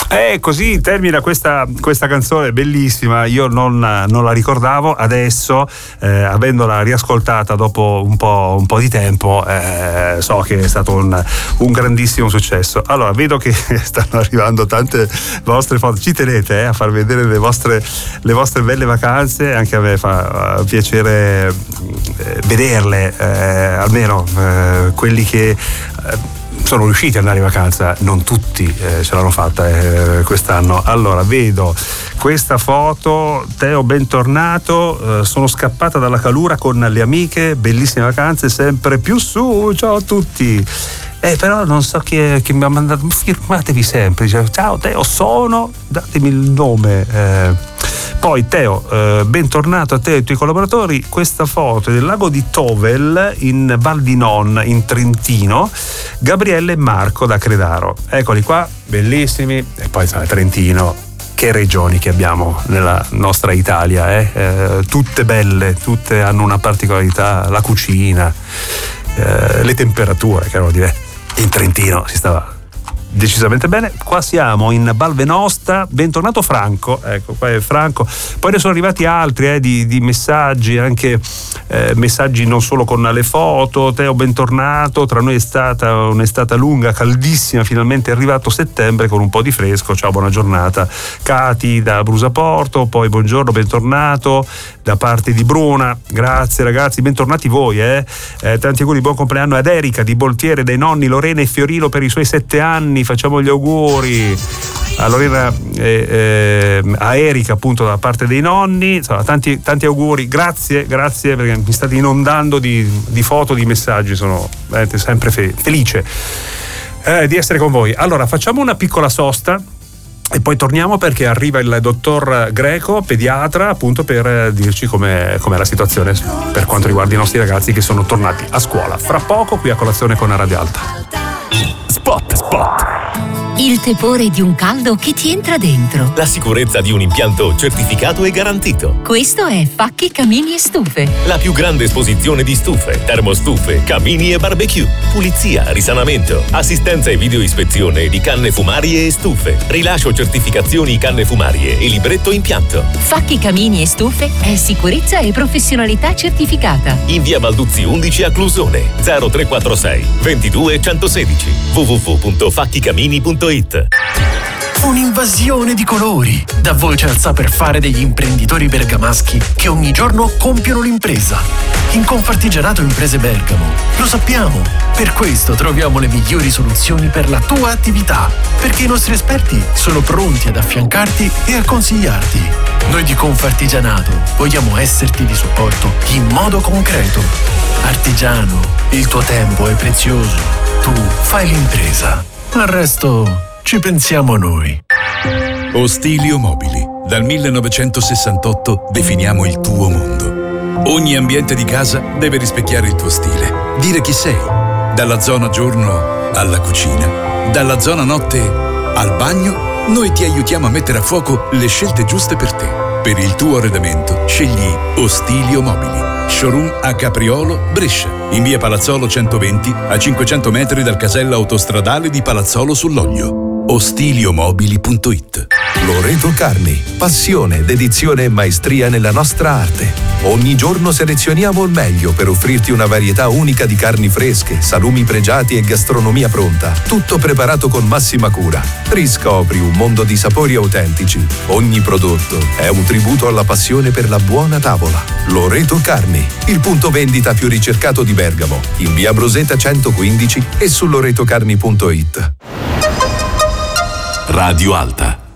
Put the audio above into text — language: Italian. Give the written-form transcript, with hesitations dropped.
Così termina questa canzone bellissima. Io non la ricordavo, adesso avendola riascoltata dopo un po' di tempo, so che è stato un grandissimo successo. Allora, vedo che stanno arrivando tante vostre foto, ci tenete a far vedere le vostre belle vacanze, anche a me fa piacere vederle, almeno quelli che sono riusciti ad andare in vacanza. Non tutti ce l'hanno fatta quest'anno. Allora, vedo questa foto: Teo, bentornato, sono scappata dalla calura con le amiche, bellissime vacanze, sempre più su, ciao a tutti. Però non so chi mi ha mandato, firmatevi sempre, dice, ciao Teo, datemi il nome. Poi Teo, bentornato a te e ai tuoi collaboratori. Questa foto è del lago di Tovel in Val di Non, in Trentino. Gabriele e Marco da Credaro, eccoli qua, bellissimi. E poi Trentino, che regioni che abbiamo nella nostra Italia, tutte belle, tutte hanno una particolarità, la cucina, le temperature che erano diverse. In Trentino si stava decisamente bene. Qua siamo in Val Venosta. Bentornato Franco, ecco qua è Franco. Poi ne sono arrivati altri di messaggi, anche messaggi non solo con le foto. Teo, bentornato, tra noi è stata un'estate lunga, caldissima, finalmente è arrivato settembre con un po' di fresco, ciao, buona giornata. Cati da Brusaporto, poi buongiorno, bentornato da parte di Bruna, grazie ragazzi, bentornati voi, tanti auguri, buon compleanno ad Erika di Boltiere, dai nonni Lorena e Fiorino per i suoi 7 anni, facciamo gli auguri a Lorena, a Erika appunto da parte dei nonni, insomma, tanti auguri, grazie perché mi state inondando di foto, di messaggi, sono veramente sempre felice di essere con voi. Allora, facciamo una piccola sosta e poi torniamo, perché arriva il dottor Greco, pediatra, appunto per dirci com'è la situazione per quanto riguarda i nostri ragazzi che sono tornati a scuola. Fra poco qui a Colazione con Radio Alta. Spot. Il tepore di un caldo che ti entra dentro. La sicurezza di un impianto certificato e garantito. Questo è Facchi Camini e Stufe. La più grande esposizione di stufe, termostufe, camini e barbecue. Pulizia, risanamento, assistenza e videoispezione di canne fumarie e stufe. Rilascio certificazioni canne fumarie e libretto impianto. Facchi Camini e Stufe è sicurezza e professionalità certificata. In via Balduzzi 11 a Clusone, 0346 22 116 www.facchicamini.it. Un'invasione di colori, da voce alza per fare degli imprenditori bergamaschi che ogni giorno compiono l'impresa. In Confartigianato Imprese Bergamo lo sappiamo, per questo troviamo le migliori soluzioni per la tua attività, perché i nostri esperti sono pronti ad affiancarti e a consigliarti. Noi di Confartigianato vogliamo esserti di supporto in modo concreto. Artigiano, il tuo tempo è prezioso, tu fai l'impresa. Al resto ci pensiamo noi. Ostilio Mobili. Dal 1968 definiamo il tuo mondo. Ogni ambiente di casa deve rispecchiare il tuo stile, dire chi sei. Dalla zona giorno alla cucina, dalla zona notte al bagno, noi ti aiutiamo a mettere a fuoco le scelte giuste per te. Per il tuo arredamento scegli Ostilio Mobili. Showroom a Capriolo, Brescia, in via Palazzolo 120, a 500 metri dal casello autostradale di Palazzolo sull'Oglio. Ostiliomobili.it. Loreto Carni, passione, dedizione e maestria nella nostra arte. Ogni giorno selezioniamo il meglio per offrirti una varietà unica di carni fresche, salumi pregiati e gastronomia pronta. Tutto preparato con massima cura. Riscopri un mondo di sapori autentici. Ogni prodotto è un tributo alla passione per la buona tavola. Loreto Carni, il punto vendita più ricercato di Bergamo, in via Broseta 115 e su loretocarni.it. Radio Alta.